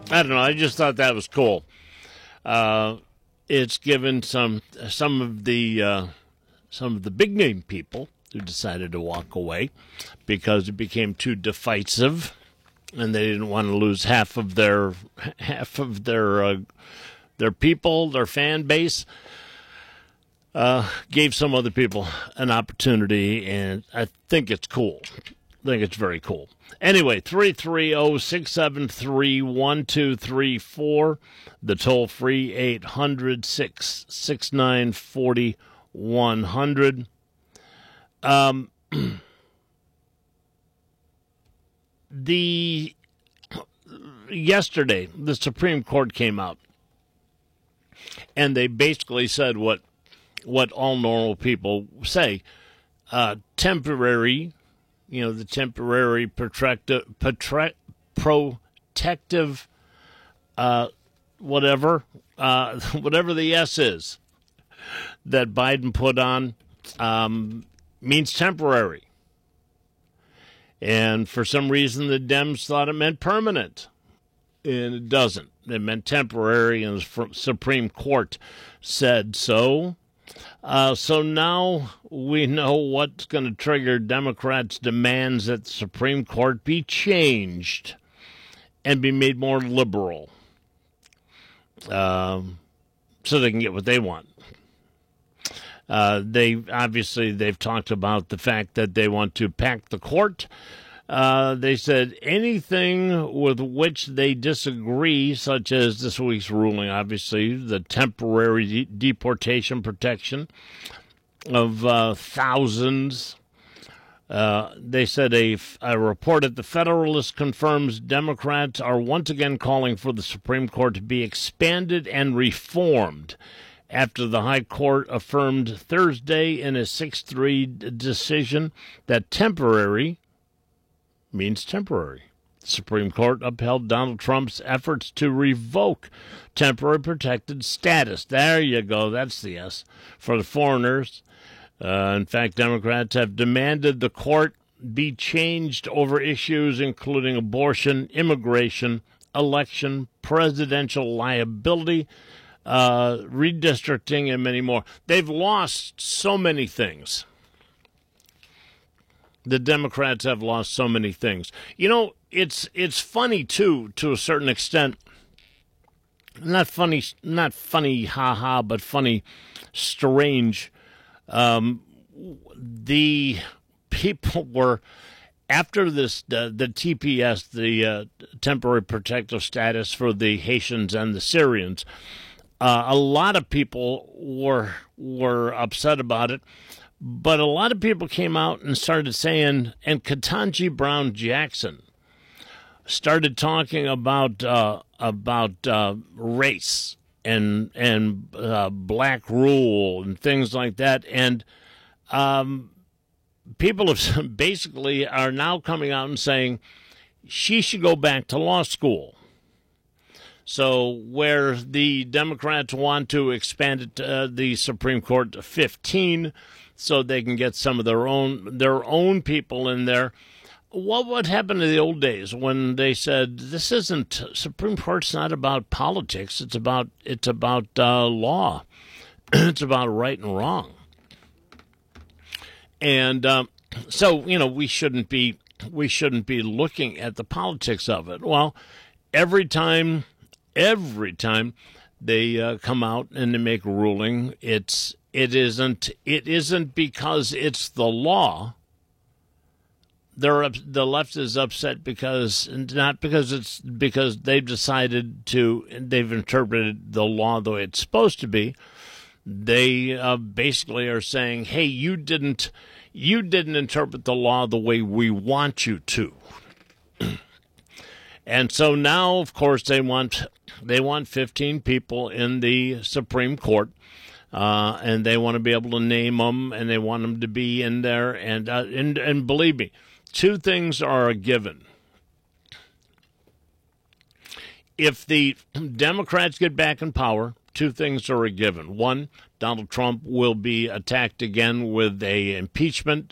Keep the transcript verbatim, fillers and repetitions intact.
I don't know. I just thought that was cool. Uh, it's given some some of the uh, some of the big name people who decided to walk away because it became too divisive, and they didn't want to lose half of their half of their uh, their people, their fan base. Uh, gave some other people an opportunity, and I think it's cool. I think it's very cool. Anyway, three three zero, six seven three, one two three four, the toll-free eight hundred, six six nine, four one zero zero. Um, the yesterday, the Supreme Court came out, and they basically said what what all normal people say, uh, temporary, you know, the temporary protective, protective, uh, whatever, uh, whatever the S is that Biden put on, um, means temporary. And for some reason, the Dems thought it meant permanent, and it doesn't. It meant temporary, and the Supreme Court said so. Uh, so now we know what's going to trigger Democrats' demands that the Supreme Court be changed and be made more liberal, um, so they can get what they want. Uh, they obviously they've talked about the fact that they want to pack the court. Uh, they said anything with which they disagree, such as this week's ruling, obviously, the temporary de- deportation protection of uh, thousands. Uh, they said a, a report at the Federalist confirms Democrats are once again calling for the Supreme Court to be expanded and reformed after the High Court affirmed Thursday in a six three decision that temporary means temporary. The Supreme Court upheld Donald Trump's efforts to revoke temporary protected status. There you go. That's the S for the foreigners. Uh, in fact, Democrats have demanded the court be changed over issues including abortion, immigration, election, presidential liability, uh, redistricting, and many more. They've lost so many things. The Democrats have lost so many things. You know, it's it's funny, too, to a certain extent. Not funny, not funny, ha-ha, but funny, strange. Um, the people were, after this, uh, the T P S, the uh, temporary protective status for the Haitians and the Syrians, uh, a lot of people were were upset about it. But a lot of people came out and started saying, and Ketanji Brown Jackson started talking about uh, about uh, race and and uh, black rule and things like that. And um, people have basically are now coming out and saying she should go back to law school. So where the Democrats want to expand it, uh, the Supreme Court to fifteen, so they can get some of their own their own people in there. What would happen in the old days when they said this isn't Supreme Court's not about politics? It's about it's about uh, law. It's about right and wrong. And um, so you know we shouldn't be we shouldn't be looking at the politics of it. Well, every time every time they uh, come out and they make a ruling, it's It isn't. It isn't because it's the law. They're the left is upset because not because it's because they've decided to. They've interpreted the law the way it's supposed to be. They uh, basically are saying, "Hey, you didn't. You didn't interpret the law the way we want you to." And so now, of course, they want they want fifteen people in the Supreme Court. Uh, and they want to be able to name them, and they want them to be in there. And, uh, and and believe me, two things are a given. If the Democrats get back in power, two things are a given. One, Donald Trump will be attacked again with a impeachment